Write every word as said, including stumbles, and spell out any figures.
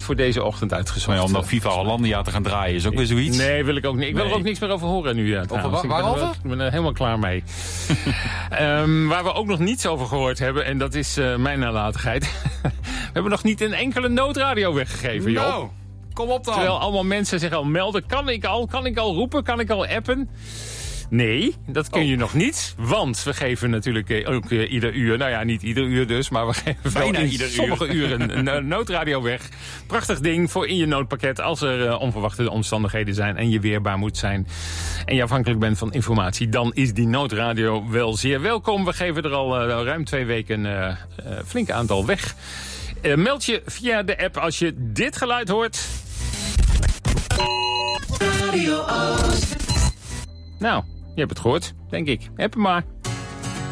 voor deze ochtend uitgezocht. Maar ja, om dan FIFA Hollandia te gaan draaien is ook weer zoiets. Nee, wil ik ook niet. Ik wil Nee. er ook niks meer over horen nu. Ja, Over wa- ik ben er waarover? wel- Ik ben er helemaal klaar mee. um, waar we ook nog niets over gehoord hebben, en dat is uh, mijn nalatigheid. We hebben nog niet een enkele noodradio weggegeven, joh. Nou, kom op dan. Terwijl allemaal mensen zich al melden. Kan ik al, kan ik al roepen? Kan ik al appen? Nee, dat kun je Oh. nog niet. Want we geven natuurlijk eh, ook eh, ieder uur... Nou ja, niet ieder uur dus, maar we geven Bijna wel in ieder uur. sommige uren een eh, noodradio weg. Prachtig ding voor in je noodpakket als er uh, onverwachte omstandigheden zijn... en je weerbaar moet zijn en je afhankelijk bent van informatie... dan is die noodradio wel zeer welkom. We geven er al uh, ruim twee weken een uh, uh, flink aantal weg. Uh, meld je via de app als je dit geluid hoort. Radio Oost. Nou, je hebt het gehoord, denk ik. Heb hem maar.